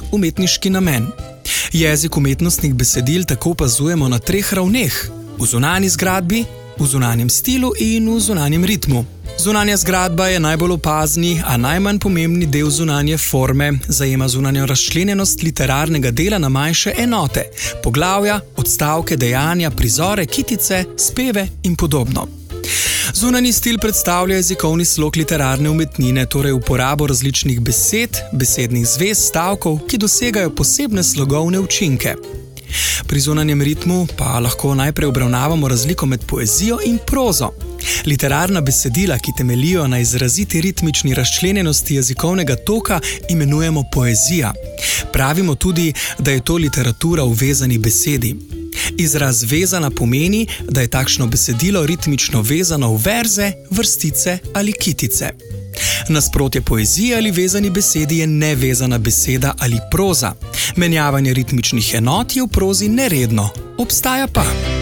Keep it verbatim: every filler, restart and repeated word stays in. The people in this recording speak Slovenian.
umetniški namen. Jezik umetnostnih besedil tako opazujemo na treh ravneh: v zunanji zgradbi, v zunanjem stilu in v zunanjem ritmu. Zunanja zgradba je najbolj opazni, a najmanj pomembni del zunanje forme, zajema zunanjo razčlenjenost literarnega dela na manjše enote, poglavja, odstavke, dejanja, prizore, kitice, speve in podobno. Zunanji stil predstavlja jezikovni slog literarne umetnine, torej uporabo različnih besed, besednih zvez, stavkov, ki dosegajo posebne slogovne učinke. Pri zunanjem ritmu pa lahko najprej obravnavamo razliko med poezijo in prozo. Literarna besedila, ki temeljijo na izraziti ritmični razčlenjenosti jezikovnega toka, imenujemo poezija. Pravimo tudi, da je to literatura v vezani besedi. Izraz vezana pomeni, da je takšno besedilo ritmično vezano v verze, vrstice ali kitice. Nasprotje poezije ali vezani besedi je nevezana beseda ali proza. Menjavanje ritmičnih enot je v prozi neredno, obstaja pa.